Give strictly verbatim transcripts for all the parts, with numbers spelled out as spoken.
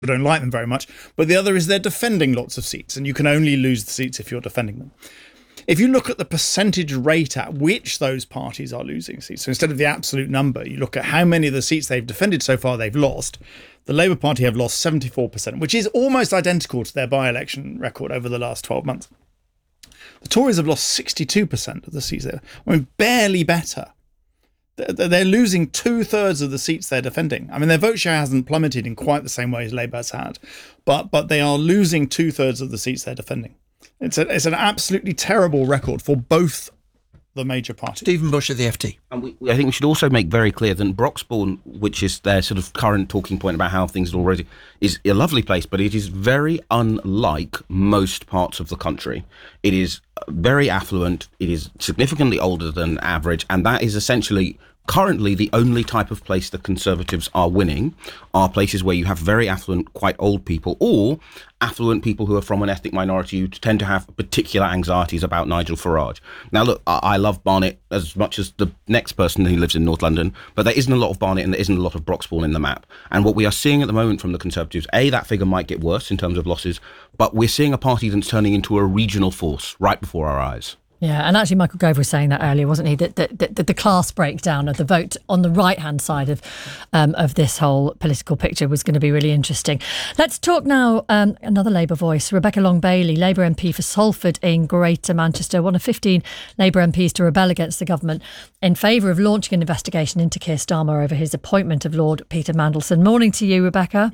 don't like them very much, but the other is they're defending lots of seats, and you can only lose the seats if you're defending them. If you look at the percentage rate at which those parties are losing seats, so instead of the absolute number, you look at how many of the seats they've defended so far they've lost. The Labour Party have lost seventy-four percent, which is almost identical to their by-election record over the last twelve months. The Tories have lost sixty-two percent of the seats there. I mean, barely better. They're losing two-thirds of the seats they're defending. I mean, their vote share hasn't plummeted in quite the same way as Labour has had, but but they are losing two-thirds of the seats they're defending. It's a, it's an absolutely terrible record for both the major parties. Stephen Bush of the F T. And we, I think we should also make very clear that Broxbourne, which is their sort of current talking point about how things are already, is a lovely place, but it is very unlike most parts of the country. It is very affluent, it is significantly older than average, and that is essentially currently the only type of place that Conservatives are winning are places where you have very affluent, quite old people, or affluent people who are from an ethnic minority who tend to have particular anxieties about Nigel Farage. Now, look, I love Barnet as much as the next person who lives in North London, but there isn't a lot of Barnet and there isn't a lot of Broxbourne in the map. And what we are seeing at the moment from the Conservatives, A, that figure might get worse in terms of losses, but we're seeing a party that's turning into a regional force right before our eyes. Yeah, and actually Michael Gove was saying that earlier, wasn't he? That, that, that, that the class breakdown of the vote on the right-hand side of um, of this whole political picture was going to be really interesting. Let's talk now, um, another Labour voice, Rebecca Long-Bailey, Labour M P for Salford in Greater Manchester, one of fifteen Labour M Ps to rebel against the government in favour of launching an investigation into Keir Starmer over his appointment of Lord Peter Mandelson. Morning to you, Rebecca.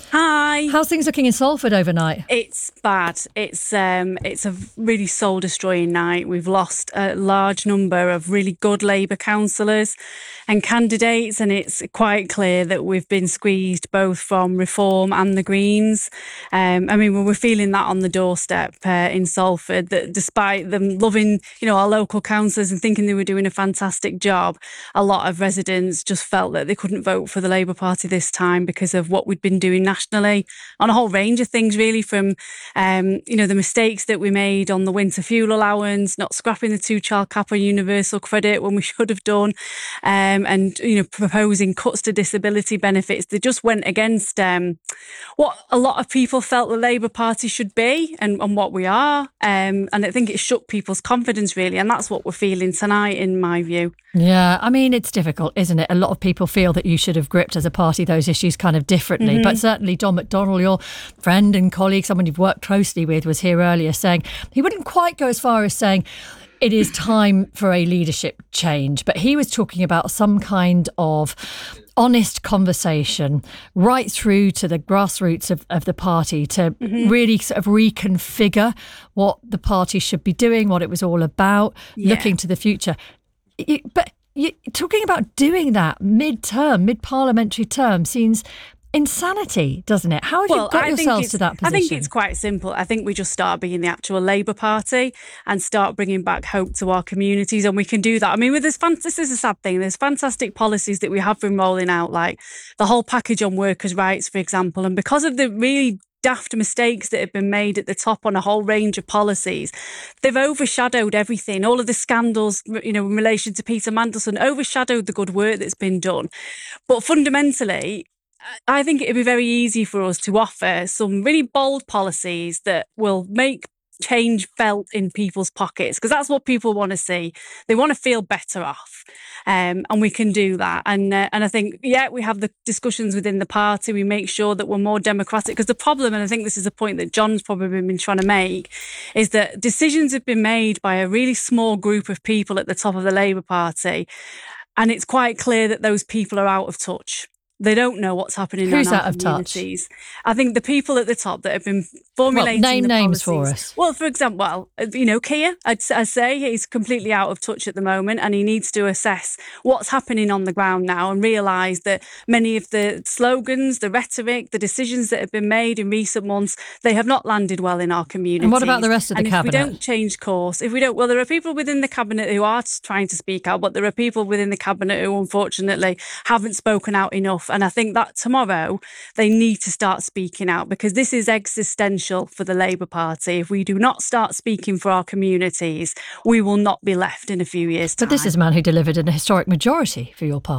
Hi. How's things looking in Salford overnight? It's bad. It's um, it's a really soul-destroying night. We've lost a large number of really good Labour councillors and candidates, and it's quite clear that we've been squeezed both from Reform and the Greens. Um, I mean, we're feeling that on the doorstep uh, in Salford, that despite them loving, you know, our local councillors and thinking they were doing a fantastic job, a lot of residents just felt that they couldn't vote for the Labour Party this time because of what we'd been doing nationally on a whole range of things, really, from um, you know, the mistakes that we made on the winter fuel allowance, not scrapping the two-child cap on universal credit when we should have done, um, and you know, proposing cuts to disability benefits. They just went against um, what a lot of people felt the Labour Party should be and, and what we are, um, and I think it shook people's confidence, really, and that's what we're feeling tonight, in my view. Yeah, I mean, it's difficult, isn't it? A lot of people feel that you should have gripped as a party those issues kind of differently, mm-hmm. but certainly Don McDonnell, your friend and colleague, someone you've worked closely with, was here earlier saying he wouldn't quite go as far as saying it is time for a leadership change, but he was talking about some kind of honest conversation right through to the grassroots of, of the party to mm-hmm. really sort of reconfigure what the party should be doing, what it was all about, yeah. looking to the future. You, but you, talking about doing that mid-term, mid-parliamentary term seems insanity, doesn't it? How have well, you got I yourselves to that position? I think it's quite simple. I think we just start being the actual Labour Party and start bringing back hope to our communities, and we can do that. I mean, with this, this is a sad thing. There's fantastic policies that we have been rolling out, like the whole package on workers' rights, for example, and because of the really daft mistakes that have been made at the top on a whole range of policies, they've overshadowed everything. All of the scandals, you know, in relation to Peter Mandelson overshadowed the good work that's been done. But fundamentally, I think it'd be very easy for us to offer some really bold policies that will make change felt in people's pockets, because that's what people want to see. They want to feel better off, um, and we can do that. And uh, and I think, yeah, we have the discussions within the party. We make sure that we're more democratic, because the problem, and I think this is a point that John's probably been trying to make, is that decisions have been made by a really small group of people at the top of the Labour Party, and it's quite clear that those people are out of touch. They don't know what's happening Who's in our out of communities. Touch? I think the people at the top that have been formulating well, name the names policies, for us. Well, for example, well, you know, Keir, I'd, I'd say he's completely out of touch at the moment, and he needs to assess what's happening on the ground now and realise that many of the slogans, the rhetoric, the decisions that have been made in recent months, they have not landed well in our communities. And what about the rest of the and cabinet? If we don't change course, if we don't, well, there are people within the cabinet who are trying to speak out, but there are people within the cabinet who, unfortunately, haven't spoken out enough. And I think that tomorrow they need to start speaking out, because this is existential for the Labour Party. If we do not start speaking for our communities, we will not be left in a few years' time. But this is a man who delivered an historic majority for your party.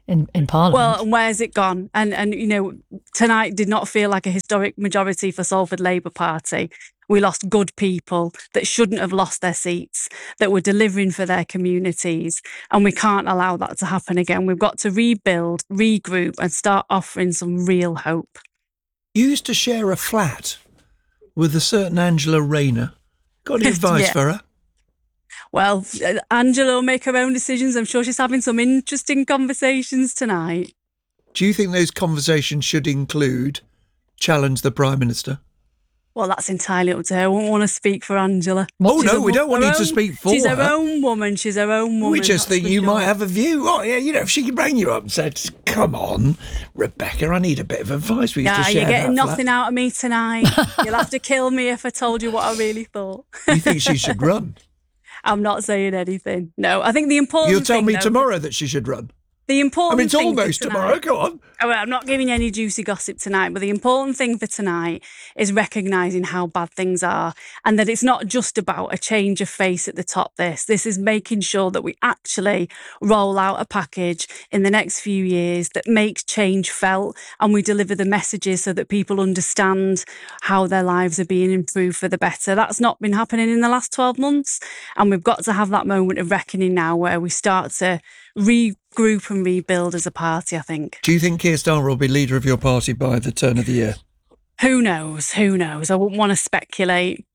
in, in Parliament. Well, and where's it gone? And, and you know, tonight did not feel like a historic majority for Salford Labour Party. We lost good people that shouldn't have lost their seats, that were delivering for their communities. And we can't allow that to happen again. We've got to rebuild, regroup and start offering some real hope. You used to share a flat with a certain Angela Rayner. Got any advice Yeah. for her? Well, Angela will make her own decisions. I'm sure she's having some interesting conversations tonight. Do you think those conversations should include challenge the Prime Minister? Well, that's entirely up to her. I won't want to speak for Angela. Oh, She's no, a we wo- don't want her you to own- speak for She's her her. own woman. She's her own woman. We just that's think for you sure. might have a view. Oh, yeah, you know, if she rang you up and said, come on, Rebecca, I need a bit of advice. We used Nah, to share you're getting that nothing flat. out of me tonight. You'll have to kill me if I told you what I really thought. You think she should run? I'm not saying anything. No, I think the important You'll tell thing, me though, tomorrow that she should run. The important I mean, it's thing for almost tonight- tomorrow. Go on. Oh, well, I'm not giving you any juicy gossip tonight, but the important thing for tonight is recognising how bad things are and that it's not just about a change of face at the top. This, this is making sure that we actually roll out a package in the next few years that makes change felt and we deliver the messages so that people understand how their lives are being improved for the better. That's not been happening in the last twelve months. And we've got to have that moment of reckoning now where we start to regroup and rebuild as a party, I think. Do you think Keir Starmer will be leader of your party by the turn of the year? Who knows? Who knows? I wouldn't want to speculate.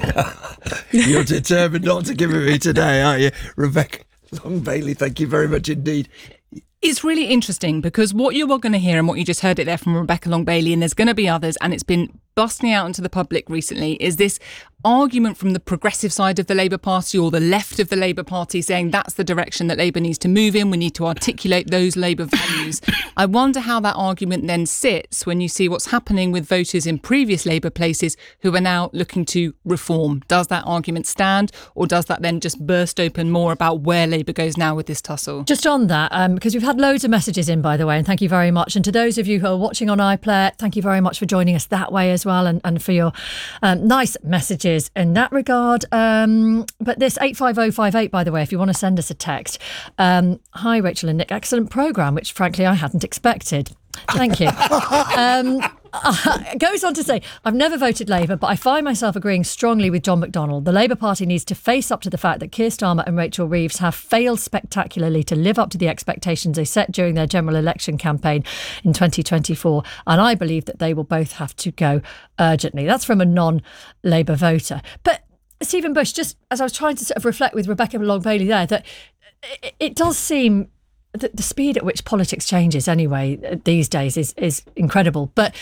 You're determined not to give it me today, aren't you? Rebecca Long Bailey, thank you very much indeed. It's really interesting because what you are going to hear and what you just heard it there from Rebecca Long Bailey, and there's going to be others, and it's been busting out into the public recently, is this argument from the progressive side of the Labour Party or the left of the Labour Party saying that's the direction that Labour needs to move in. We need to articulate those Labour values. I wonder how that argument then sits when you see what's happening with voters in previous Labour places who are now looking to reform. Does that argument stand, or does that then just burst open more about where Labour goes now with this tussle? Just on that, um, because we've had loads of messages in, by the way, and thank you very much. And to those of you who are watching on iPlayer, thank you very much for joining us that way as well, and, and for your um, nice messages in that regard. Um, but this eight five oh five eight, by the way, if you want to send us a text. Um, Hi, Rachel and Nick. Excellent programme, which frankly I hadn't expected. Thank you. um, uh, goes on to say, I've never voted Labour, but I find myself agreeing strongly with John McDonnell. The Labour Party needs to face up to the fact that Keir Starmer and Rachel Reeves have failed spectacularly to live up to the expectations they set during their general election campaign in twenty twenty-four. And I believe that they will both have to go urgently. That's from a non-Labour voter. But Stephen Bush, just as I was trying to sort of reflect with Rebecca Long Bailey there, that it, it does seem the, the speed at which politics changes anyway these days is is incredible. But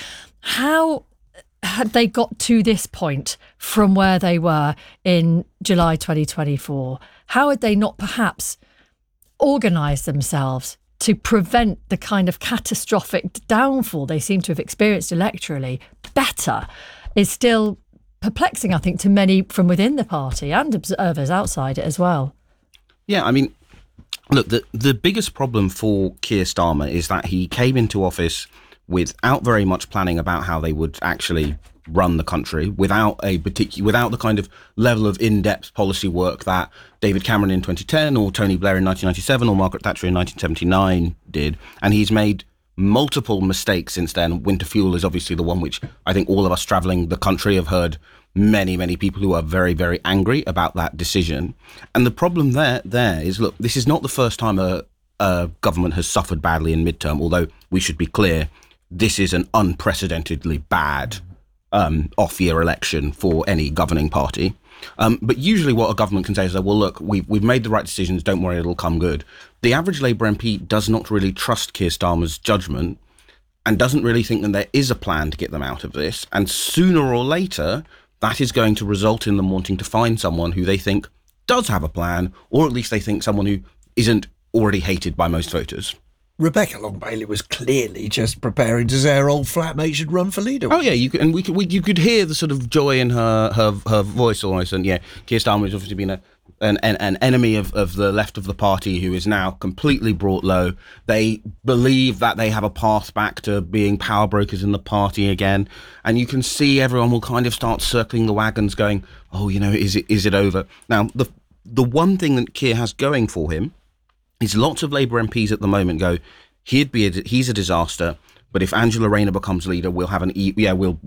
how had they got to this point from where they were in July twenty twenty-four? How had they not perhaps organised themselves to prevent the kind of catastrophic downfall they seem to have experienced electorally better? Is still perplexing, I think, to many from within the party and observers outside it as well. Yeah, I mean, look, the, the biggest problem for Keir Starmer is that he came into office without very much planning about how they would actually run the country, without a particular, without the kind of level of in-depth policy work that David Cameron in twenty ten or Tony Blair in nineteen ninety-seven or Margaret Thatcher in nineteen seventy-nine did. And he's made multiple mistakes since then. Winter fuel is obviously the one which I think all of us travelling the country have heard many, many people who are very, very angry about that decision. And the problem there, there is, look, this is not the first time a, a government has suffered badly in midterm, although we should be clear, this is an unprecedentedly bad um, off-year election for any governing party. Um, but usually what a government can say is, well, look, we've, we've made the right decisions, don't worry, it'll come good. The average Labour M P does not really trust Keir Starmer's judgment and doesn't really think that there is a plan to get them out of this. And sooner or later, that is going to result in them wanting to find someone who they think does have a plan, or at least they think someone who isn't already hated by most voters. Rebecca Long Bailey was clearly just preparing to say her old flatmate should run for leader. Oh yeah, you could, and we could, we, you could hear the sort of joy in her her, her voice almost. And yeah, Keir Starmer has obviously been a an, an, an enemy of, of the left of the party who is now completely brought low. They believe that they have a path back to being power brokers in the party again, and you can see everyone will kind of start circling the wagons, going, "Oh, you know, is it is it over?" Now, the the one thing that Keir has going for him is lots of Labour M Ps at the moment go, he'd be a, he's a disaster. But if Angela Rayner becomes leader, we'll have an e- yeah we'll